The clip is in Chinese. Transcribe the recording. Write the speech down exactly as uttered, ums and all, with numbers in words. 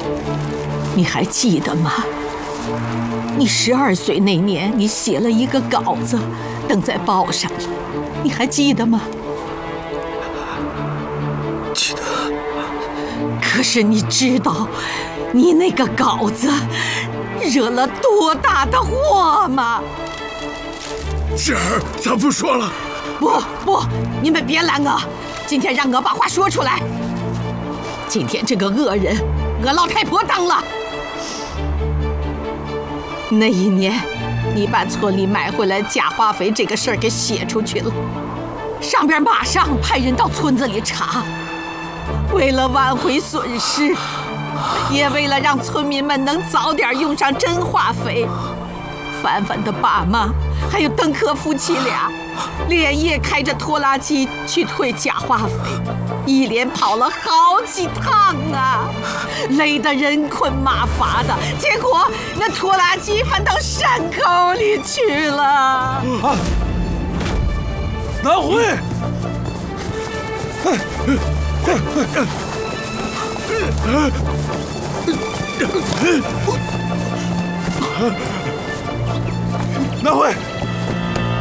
你还记得吗？你十二岁那年，你写了一个稿子，登在报上了，你还记得吗？ 记得。 可是你知道，你那个稿子惹了多大的祸吗？ 志儿，咱不说了。 不不，你们别拦我，今天让我把话说出来。今天这个恶人，我老太婆当了。那一年，你把村里买回来假化肥这个事儿给写出去了，上边马上派人到村子里查。为了挽回损失，也为了让村民们能早点用上真化肥，凡凡的爸妈还有邓克夫妻俩，连夜开着拖拉机去退假化肥，一连跑了好几趟啊，累得人困马乏的，结果那拖拉机翻到山沟里去了。啊， 南辉，南辉。